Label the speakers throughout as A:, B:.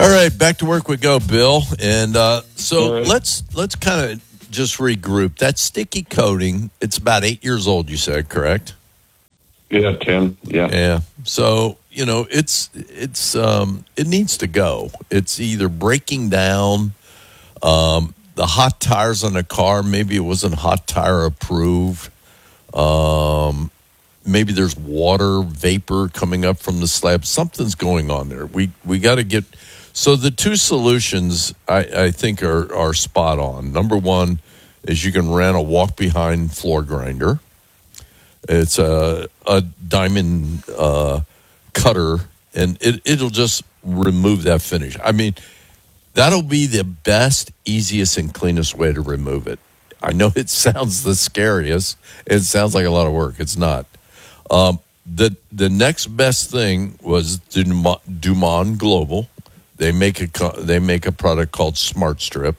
A: All right, back to work we go, Bill. And so
B: right.
A: let's kind of just regroup. That sticky coating, it's about 8 years old, you said, correct?
B: Yeah, 10. Yeah.
A: Yeah. So, it needs to go. It's either breaking down, the hot tires on the car, maybe it wasn't hot tire approved. Maybe there's water vapor coming up from the slab. Something's going on there. We got to get. So the two solutions I think are spot on. Number one is you can rent a walk behind floor grinder. It's a diamond cutter, and it'll just remove that finish. I mean, that'll be the best, easiest, and cleanest way to remove it. I know it sounds the scariest. It sounds like a lot of work. It's not. The next best thing was Dumont Global. They make a product called Smart Strip.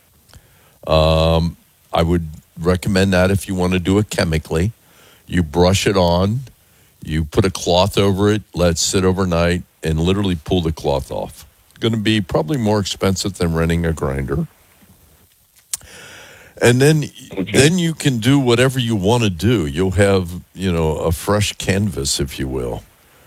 A: I would recommend that if you want to do it chemically. You brush it on, you put a cloth over it, let it sit overnight, and literally pull the cloth off. It's going to be probably more expensive than renting a grinder. And then you can do whatever you want to do. You'll have, a fresh canvas, if you will.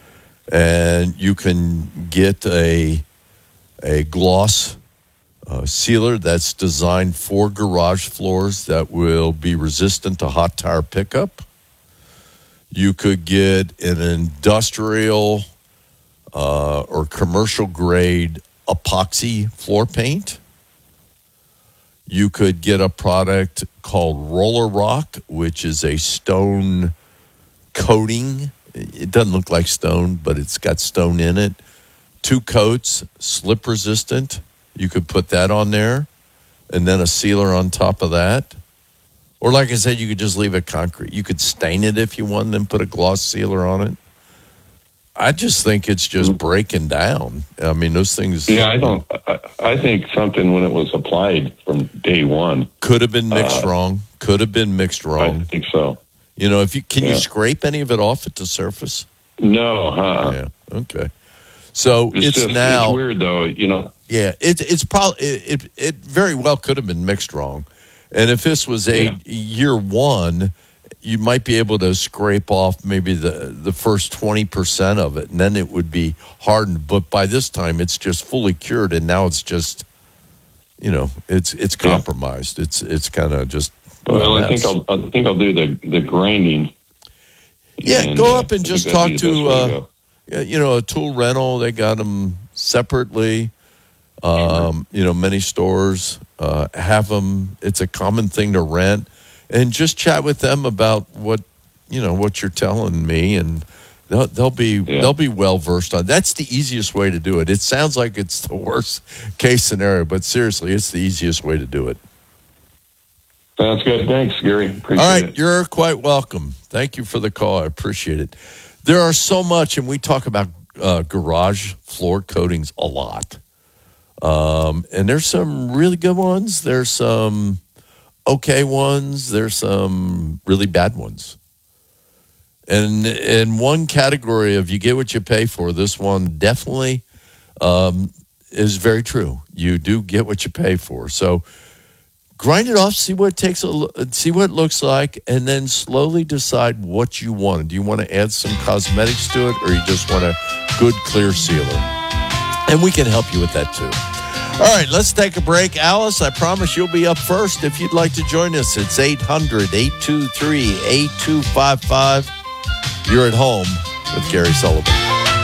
A: And you can get a gloss sealer that's designed for garage floors that will be resistant to hot tire pickup. You could get an industrial or commercial grade epoxy floor paint. You could get a product called Roller Rock, which is a stone coating. It doesn't look like stone, but it's got stone in it. 2 coats, slip resistant. You could put that on there, and then a sealer on top of that. Or like I said, you could just leave it concrete. You could stain it if you want, and then put a gloss sealer on it. I just think it's just breaking down. I mean, those things.
B: Yeah, I think something when it was applied from day one
A: could have been mixed wrong. Could have been mixed wrong.
B: I think so.
A: Can you scrape any of it off at the surface?
B: No,
A: Yeah. Okay. So it's
B: it's weird though.
A: Yeah, it's probably it very well could have been mixed wrong, and if this was year one, you might be able to scrape off maybe the first 20% of it, and then it would be hardened. But by this time, it's just fully cured, and now it's just, it's compromised. It's kind of just.
B: Well, I think I'll do the grinding.
A: Yeah,
B: and,
A: go up and just talk
B: to
A: a tool rental. They got them separately. Many stores have them. It's a common thing to rent. And just chat with them about what you're telling me, and they'll be well versed on. That's the easiest way to do it. It sounds like it's the worst case scenario, but seriously, it's the easiest way to do it.
B: Sounds good. Thanks, Gary. Appreciate
A: All right,
B: it.
A: You're quite welcome. Thank you for the call. I appreciate it. There are so much, and we talk about garage floor coatings a lot. And there's some really good ones. There's some okay ones. There's some really bad ones. And in one category of you get what you pay for, this one definitely is very true. You do get what you pay for. So grind it off, see what it looks like, and then slowly decide what you want. Do you want to add some cosmetics to it, or you just want a good clear sealer? And we can help you with that too. All right, let's take a break. Alice, I promise you'll be up first if you'd like to join us. It's 800-823-8255. You're at home with Gary Sullivan.